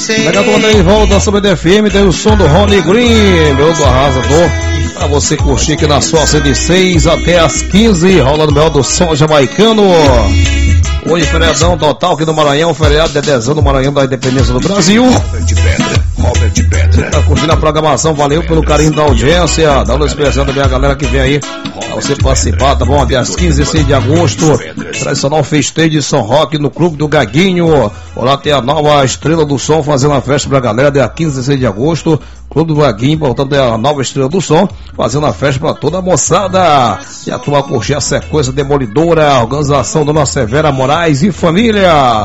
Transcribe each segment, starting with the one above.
Legal, tô aí, volta sobre a FM, tem o som do Rony Green, meu do arrasador, pra você curtir aqui na sua 106 até as 15, rolando o melhor do som jamaicano. Hoje feriadão total aqui no Maranhão, feriado de dezembro do Maranhão da Independência do Brasil. Robert Pedra. Tá curtindo a programação, valeu pelo carinho da audiência, dá uma expressão também a galera que vem aí, pra você participar, tá bom? Até as 15 e 6 de agosto, tradicional festejo de São Roque no Clube do Gaguinho. Lá tem a nova Estrela do Som fazendo a festa pra galera, dia 15 e 6 de agosto. Clube do Gaguinho, portanto, é a nova Estrela do Som, fazendo a festa pra toda a moçada. E a turma curtir a sequência demolidora, a organização Dona Severa Moraes e família.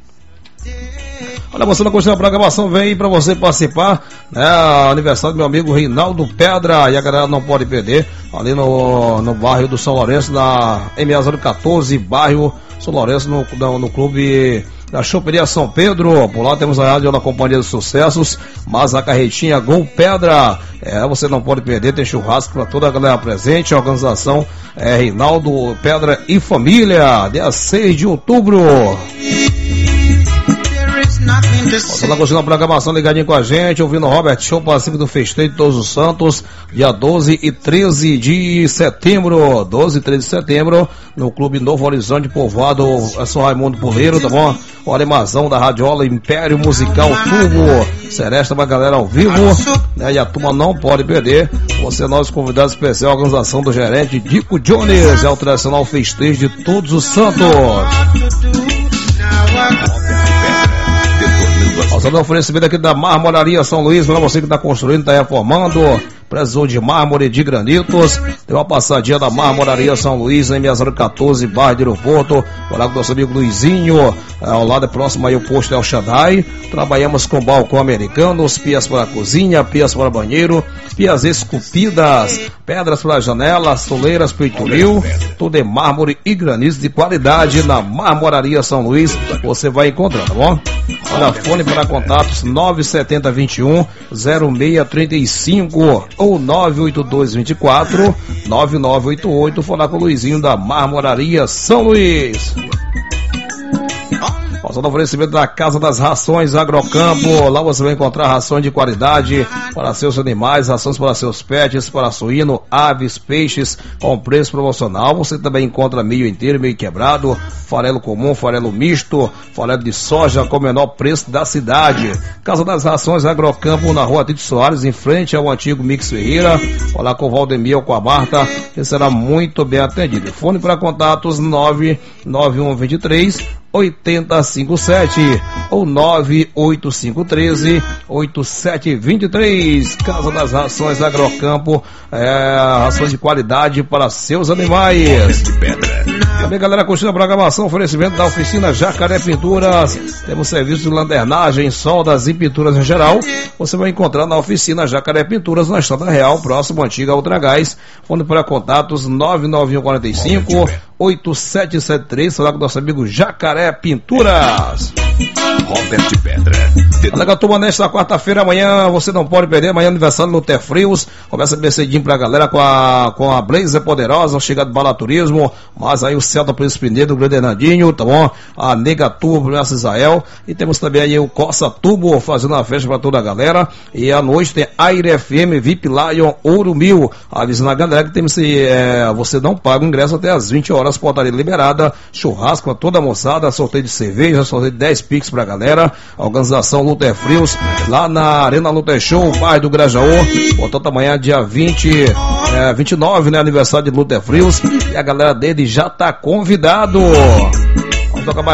Olha, você não curtiu a programação, vem aí pra você participar, né? Aniversário do meu amigo Reinaldo Pedra, e a galera não pode perder, ali no bairro do São Lourenço, na MA014, bairro São Lourenço, no clube da Choperia São Pedro. Por lá temos a rádio da Companhia dos Sucessos, mas a carretinha Gol Pedra, você não pode perder, tem churrasco para toda a galera presente. A organização é Reinaldo Pedra e família, dia 6 de outubro. Você tá curtindo a programação, ligadinho com a gente, ouvindo o Robert Show, participe do Festejo de Todos os Santos, dia 12 e 13 de setembro, 12 e 13 de setembro, no Clube Novo Horizonte, povoado São Raimundo Puleiro, tá bom? O Alemazão da Radiola Império Musical Turbo, seresta pra galera ao vivo, né? E a turma não pode perder. Você é nosso convidado especial, a organização do gerente Dico Jones, é o tradicional Festejo de Todos os Santos. Nós estamos oferecendo aqui da Marmoraria São Luís, para você que está construindo, está reformando, precisou de mármore e de granitos, tem uma passadinha da Marmoraria São Luís, em 6014, bairro de Aeroporto, lá com o nosso amigo Luizinho, ao lado próximo aí o posto El Shaddai. Trabalhamos com balcão americanos, pias para cozinha, pias para banheiro, pias esculpidas, pedras para janelas, soleiras, peitoril, tudo em mármore e granitos de qualidade na Marmoraria São Luís, você vai encontrar, tá bom? Olha, fone para contatos 97021-0635 ou 98224-9988, falar com o Luizinho da Marmoraria São Luís. Passando o oferecimento da Casa das Rações Agrocampo, lá você vai encontrar rações de qualidade para seus animais, rações para seus pets, para suíno, aves, peixes, com preço promocional. Você também encontra milho inteiro, milho quebrado, farelo comum, farelo misto, farelo de soja com o menor preço da cidade. Casa das Rações Agrocampo, na rua Tito Soares, em frente ao antigo Mix Ferreira. Olá com o Valdemir ou com a Marta, que será muito bem atendido. Fone para contatos 99123 8057 ou 98513-8723. Casa das Rações Agrocampo, rações de qualidade para seus animais. Também, galera, curtindo a programação, oferecimento da oficina Jacaré Pinturas. Temos serviço de lanternagem, soldas e pinturas em geral. Você vai encontrar na oficina Jacaré Pinturas, na Estrada Real, próximo antiga Ultragás. Fone para contatos 99145-8773. Falar com o nosso amigo Jacaré Pinturas. Robert Pedra. Olha, turma, nesta quarta-feira, amanhã você não pode perder, amanhã é aniversário no Tefrios, começa bem cedinho pra galera com a Blazer Poderosa, chegada do Bala Turismo, mas aí o Celta Príncipe Negro, o Grande Hernandinho, tá bom? A Nega Turbo, Primeira Israel, e temos também aí o Corsa Turbo fazendo a festa pra toda a galera, e à noite tem Aire FM, VIP Lion, Ouro Mil, avisando a galera que temos você não paga o ingresso até as 20 horas, portaria liberada, churrasco pra toda a moçada, sorteio de cerveja, sorteio de 10 Pix pra galera, a organização Luter Frios, lá na Arena Luter Show, bairro do Grajaú, portanto amanhã dia 29, né, aniversário de Luter Frios, e a galera dele já tá convidado. Vamos tocar mais